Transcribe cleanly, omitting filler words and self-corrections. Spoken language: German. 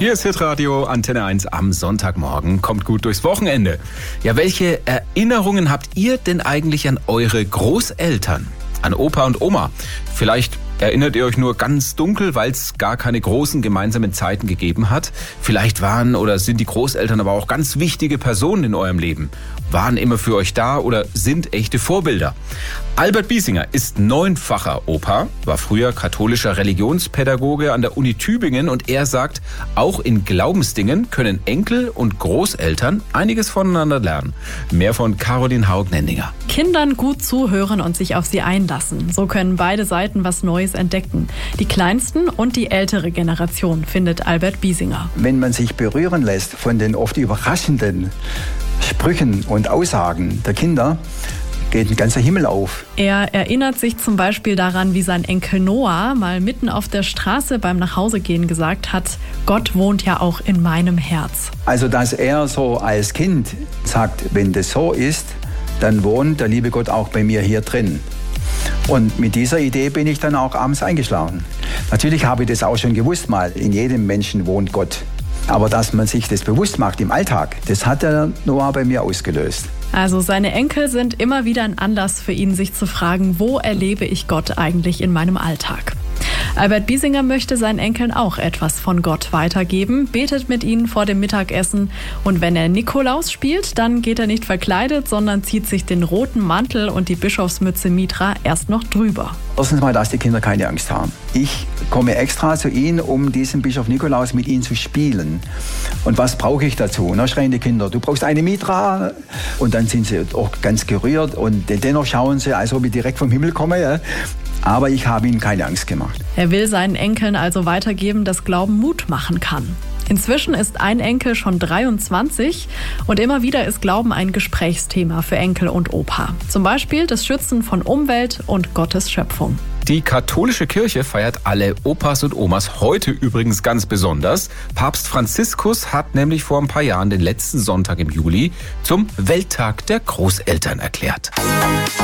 Hier ist Hitradio Antenne 1 am Sonntagmorgen. Kommt gut durchs Wochenende. Ja, welche Erinnerungen habt ihr denn eigentlich an eure Großeltern? An Opa und Oma? Vielleicht erinnert ihr euch nur ganz dunkel, weil es gar keine großen gemeinsamen Zeiten gegeben hat. Vielleicht waren oder sind die Großeltern aber auch ganz wichtige Personen in eurem Leben. Waren immer für euch da oder sind echte Vorbilder. Albert Biesinger ist 9-facher Opa, war früher katholischer Religionspädagoge an der Uni Tübingen und er sagt, auch in Glaubensdingen können Enkel und Großeltern einiges voneinander lernen. Mehr von Caroline Haug-Nendinger. Kindern gut zuhören und sich auf sie einlassen. So können beide Seiten was Neues entdecken. Die kleinsten und die ältere Generation, findet Albert Biesinger. Wenn man sich berühren lässt von den oft überraschenden Sprüchen und Aussagen der Kinder, geht ein ganzer Himmel auf. Er erinnert sich zum Beispiel daran, wie sein Enkel Noah mal mitten auf der Straße beim Nachhausegehen gesagt hat, Gott wohnt ja auch in meinem Herz. Also dass er so als Kind sagt, wenn das so ist, dann wohnt der liebe Gott auch bei mir hier drin. Und mit dieser Idee bin ich dann auch abends eingeschlafen. Natürlich habe ich das auch schon gewusst mal, in jedem Menschen wohnt Gott. Aber dass man sich das bewusst macht im Alltag, das hat der Noah bei mir ausgelöst. Also seine Enkel sind immer wieder ein Anlass für ihn, sich zu fragen, wo erlebe ich Gott eigentlich in meinem Alltag? Albert Biesinger möchte seinen Enkeln auch etwas von Gott weitergeben, betet mit ihnen vor dem Mittagessen und wenn er Nikolaus spielt, dann geht er nicht verkleidet, sondern zieht sich den roten Mantel und die Bischofsmütze Mitra erst noch drüber. Erstens mal, dass die Kinder keine Angst haben. Ich komme extra zu ihnen, um diesen Bischof Nikolaus mit ihnen zu spielen. Und was brauche ich dazu? Na, schreien die Kinder, du brauchst eine Mitra. Und dann sind sie auch ganz gerührt und dennoch schauen sie, als ob ich direkt vom Himmel komme. Ja. Aber ich habe ihnen keine Angst gemacht. Er will seinen Enkeln also weitergeben, dass Glauben Mut machen kann. Inzwischen ist ein Enkel schon 23 und immer wieder ist Glauben ein Gesprächsthema für Enkel und Opa. Zum Beispiel das Schützen von Umwelt und Gottes Schöpfung. Die katholische Kirche feiert alle Opas und Omas heute übrigens ganz besonders. Papst Franziskus hat nämlich vor ein paar Jahren den letzten Sonntag im Juli zum Welttag der Großeltern erklärt.